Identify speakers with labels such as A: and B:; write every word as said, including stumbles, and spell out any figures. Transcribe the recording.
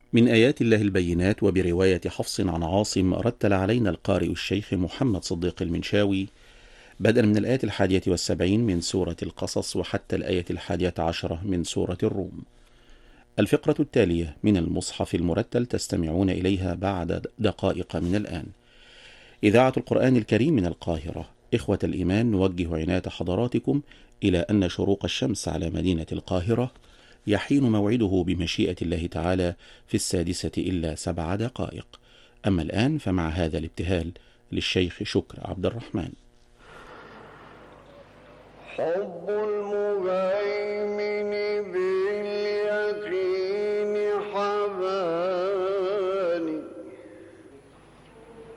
A: من آيات الله البينات وبرواية حفص عن عاصم رتل علينا القارئ الشيخ محمد صديق المنشاوي بدءا من الآية الحادية والسبعين من سورة القصص وحتى الآية الحادية عشرة من سورة الروم. الفقرة التالية من المصحف المرتل تستمعون إليها بعد دقائق من الآن. إذاعة القرآن الكريم من القاهرة. إخوة الإيمان، نوجه عناية حضراتكم إلى أن شروق الشمس على مدينة القاهرة يحين موعده بمشيئة الله تعالى في السادسة إلا سبع دقائق. أما الآن فمع هذا الابتهال للشيخ شكر عبد الرحمن.
B: حب المهيمن